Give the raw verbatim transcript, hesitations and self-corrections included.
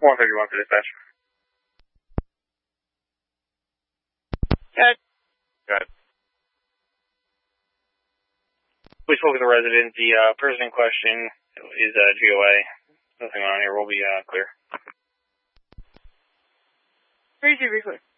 one fifty-one for dispatch. Good. Good. We spoke with the resident. The uh, person in question is uh, G O A. Nothing on here. We'll be uh, clear. Three, two, be clear.